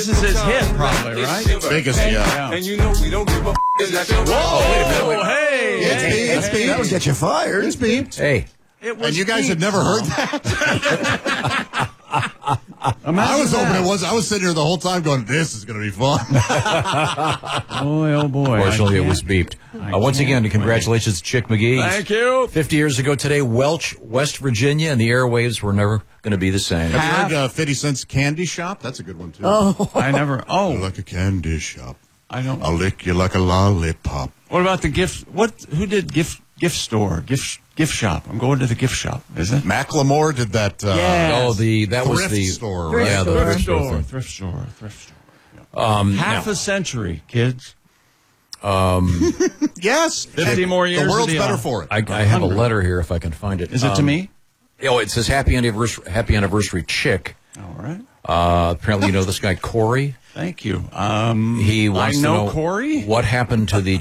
This is his hit, probably, right? Biggest, yeah. And you know we don't give a Whoa, wait a minute. Wait. Hey, It's beeped. That'll get you fired. It's beeped. Hey. And you guys had never heard that? I was hoping it was. I was sitting here the whole time going, this is going to be fun. Boy, oh boy. Fortunately, it was beeped. Once again, congratulations to Chick McGee. Thank you. 50 years ago today, Welch, West Virginia, and the airwaves were never going to be the same. Have you heard 50 Cent's Candy Shop? That's a good one, too. I never. Oh. Like a candy shop. I don't. I'll lick you like a lollipop. What about the gift? Who did gift store? Gift shop. I'm going to the gift shop. Is it? Macklemore did that. Oh, that was thrift the store, right? Yeah, the Thrift store. Half a century, kids. Yes. 50 more years. The world's of better for it. I have a letter here if I can find it. Is it to me? Oh, it says happy anniversary, Chick. All right. Apparently, you know this guy Corey. Thank you. He wants I to know know Corey. what happened to the